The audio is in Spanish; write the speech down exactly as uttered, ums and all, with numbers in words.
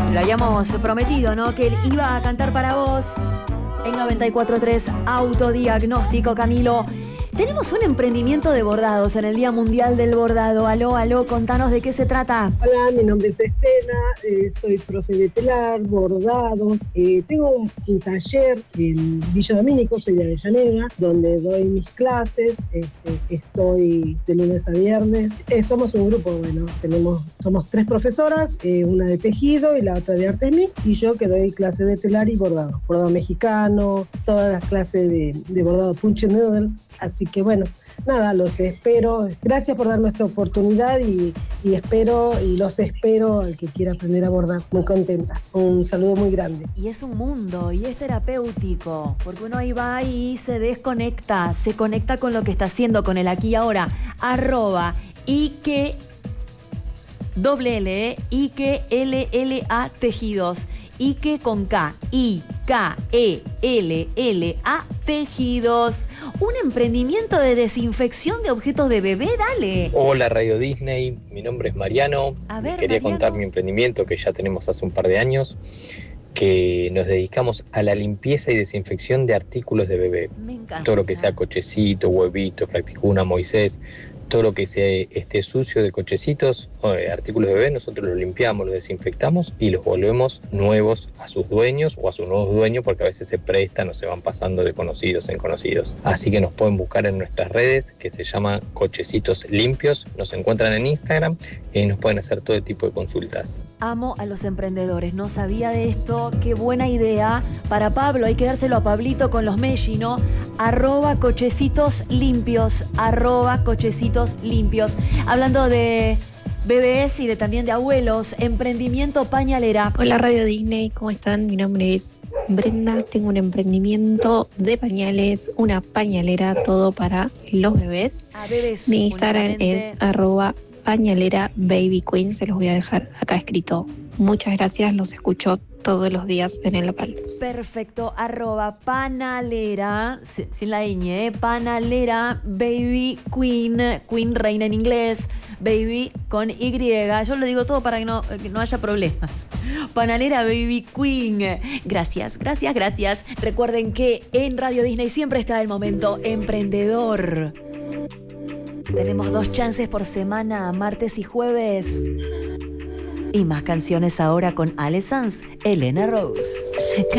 Lo habíamos prometido, ¿no? Que él iba a cantar para vos. En noventa y cuatro punto tres, Autodiagnóstico, Camilo. Tenemos un emprendimiento de bordados en el Día Mundial del Bordado. Aló, aló, contanos de qué se trata. Hola, mi nombre es Estela, eh, soy profe de telar, bordados. Eh, tengo un, un taller en Villa Domínico, soy de Avellaneda, donde doy mis clases. Este, estoy de lunes a viernes. Eh, somos un grupo, bueno, tenemos, somos tres profesoras, eh, una de tejido y la otra de artes mix, y yo que doy clases de telar y bordado. Bordado mexicano, todas las clases de, de bordado punch and noodle. Así que bueno, nada, los espero. Gracias por darme esta oportunidad y, y espero y los espero al que quiera aprender a bordar. Muy contenta. Un saludo muy grande. Y es un mundo y es terapéutico, porque uno ahí va y se desconecta, se conecta con lo que está haciendo, con el aquí y ahora. Arroba Ike doble L, eh, Ike L L A Tejidos. Ike con K, I K E L L A Tejidos. Un emprendimiento de desinfección de objetos de bebé, dale. Hola Radio Disney, mi nombre es Mariano. A ver, Quería Mariano. contar mi emprendimiento que ya tenemos hace un par de años, que nos dedicamos a la limpieza y desinfección de artículos de bebé. Me encanta. Todo lo que sea cochecito, huevito, practicuna, Moisés, todo lo que sea, esté sucio de cochecitos o de artículos de bebé, nosotros los limpiamos, los desinfectamos y los volvemos nuevos a sus dueños o a sus nuevos dueños, porque a veces se prestan o se van pasando de conocidos en conocidos. Así que nos pueden buscar en nuestras redes, que se llama Cochecitos Limpios. Nos encuentran en Instagram y nos pueden hacer todo tipo de consultas. Amo a los emprendedores, no sabía de esto, qué buena idea. Para Pablo, hay que dárselo a Pablito con los Meshi, ¿no? Arroba Cochecitos Limpios, arroba Cochecitos Limpios. Hablando de bebés y de también de abuelos, emprendimiento pañalera. Hola Radio Disney, ¿cómo están? Mi nombre es Brenda, tengo un emprendimiento de pañales, una pañalera, todo para los bebés. A bebés. Mi Instagram es arroba pañalera baby queen, se los voy a dejar acá escrito. Muchas gracias, los escucho todos los días en el local. Perfecto, arroba panalera, sin la ñ, ¿eh? Panalera baby queen, queen reina en inglés, baby con Y, yo lo digo todo para que no, que no haya problemas. Panalera baby queen. Gracias, gracias, gracias. Recuerden que en Radio Disney siempre está el momento emprendedor. Tenemos dos chances por semana, martes y jueves. Y más canciones ahora con Ale Sanz, Elena Rose.